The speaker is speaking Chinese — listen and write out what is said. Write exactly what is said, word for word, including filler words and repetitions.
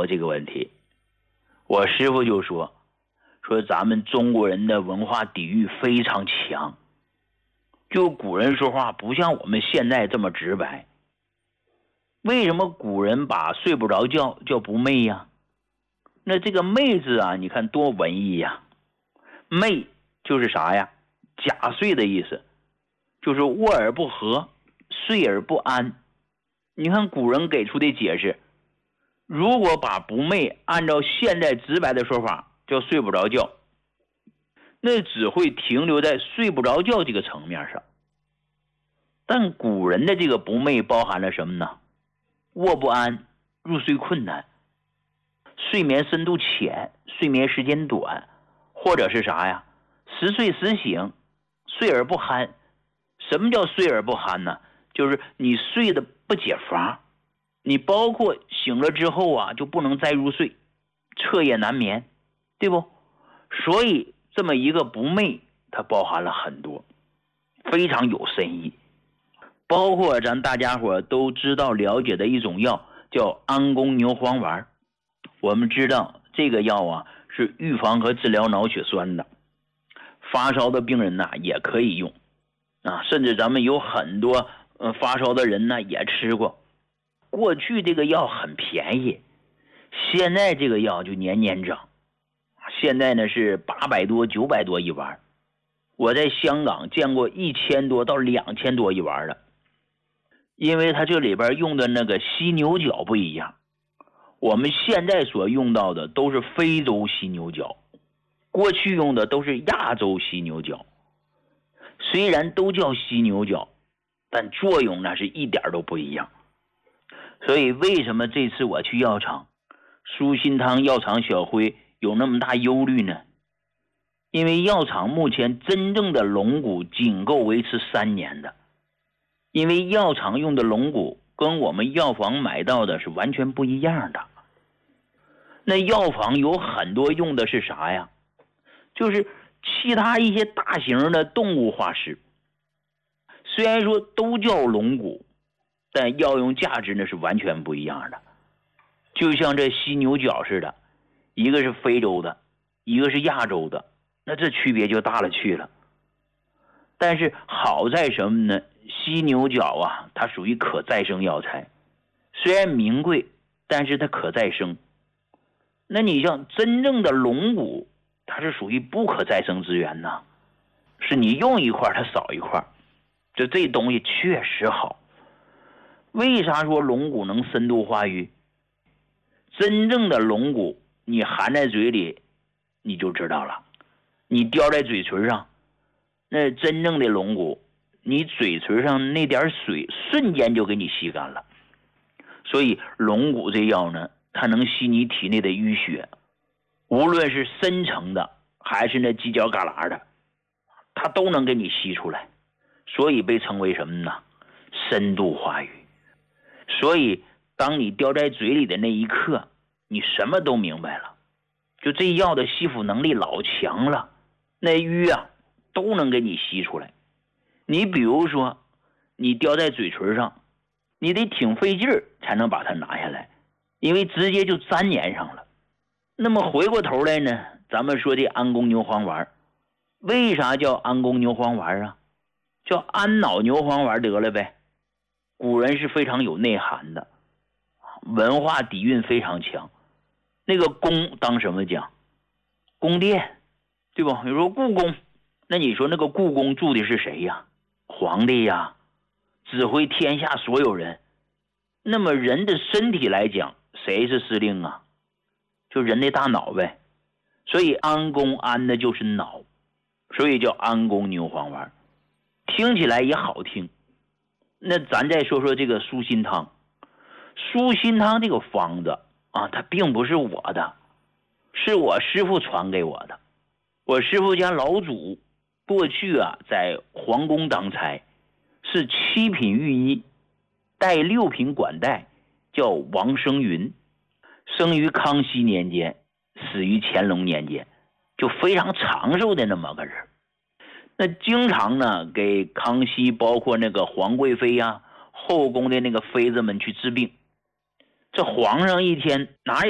握这个问题。我师傅就说说咱们中国人的文化底蕴非常强，就古人说话不像我们现在这么直白。为什么古人把睡不着觉叫不寐呀？那这个寐字啊，你看多文艺呀！寐就是啥呀？假睡的意思，就是卧而不和，睡而不安。你看古人给出的解释，如果把不寐按照现在直白的说法叫睡不着觉，那只会停留在睡不着觉这个层面上。但古人的这个不寐包含了什么呢？卧不安，入睡困难，睡眠深度浅，睡眠时间短，或者是啥呀？时睡时醒，睡而不酣。什么叫睡而不酣呢？就是你睡得不解乏，你包括醒了之后啊，就不能再入睡，彻夜难眠，对不？所以这么一个不寐，它包含了很多，非常有深意。包括咱大家伙都知道了解的一种药叫安宫牛黄丸，我们知道这个药啊是预防和治疗脑血栓的，发烧的病人呐、啊、也可以用啊，甚至咱们有很多呃发烧的人呢也吃过。过去这个药很便宜，现在这个药就年年涨，现在呢是八百多九百多一丸，我在香港见过一千多到两千多一丸的。因为它这里边用的那个犀牛角不一样，我们现在所用到的都是非洲犀牛角，过去用的都是亚洲犀牛角。虽然都叫犀牛角，但作用呢是一点都不一样。所以为什么这次我去药厂，舒心汤药厂小辉有那么大忧虑呢？因为药厂目前真正的龙骨仅够维持三年的，因为药厂用的龙骨跟我们药房买到的是完全不一样的。那药房有很多用的是啥呀？就是其他一些大型的动物化石，虽然说都叫龙骨，但药用价值呢是完全不一样的。就像这犀牛角似的，一个是非洲的，一个是亚洲的，那这区别就大了去了。但是好在什么呢？犀牛角啊，它属于可再生药材，虽然名贵，但是它可再生。那你像真正的龙骨，它是属于不可再生资源呐，是你用一块它少一块，就这东西确实好。为啥说龙骨能深度化瘀？真正的龙骨你含在嘴里你就知道了，你叼在嘴唇上，那真正的龙骨你嘴唇上那点水瞬间就给你吸干了。所以龙骨这药呢，它能吸你体内的淤血，无论是深层的还是那犄角旮旯的，它都能给你吸出来，所以被称为什么呢？深度化瘀。所以当你叼在嘴里的那一刻，你什么都明白了，就这药的吸附能力老强了，那瘀啊都能给你吸出来。你比如说你叼在嘴唇上，你得挺费劲儿才能把它拿下来，因为直接就粘黏上了。那么回过头来呢，咱们说这安宫牛黄丸，为啥叫安宫牛黄丸啊？叫安脑牛黄丸得了呗。古人是非常有内涵的，文化底蕴非常强。那个宫当什么讲？宫殿，对吧？比如说故宫，那你说那个故宫住的是谁呀？皇帝呀，指挥天下所有人。那么人的身体来讲，谁是司令啊？就人的大脑呗。所以安宫安的就是脑，所以叫安宫牛黄丸，听起来也好听。那咱再说说这个舒心汤。舒心汤这个方子啊，它并不是我的，是我师傅传给我的。我师傅家老祖过去啊在皇宫当差，是七品御医，带六品管带，叫王生云，生于康熙年间，死于乾隆年间，就非常长寿的那么个人。那经常呢给康熙包括那个皇贵妃呀、后宫的那个妃子们去治病。这皇上一天哪有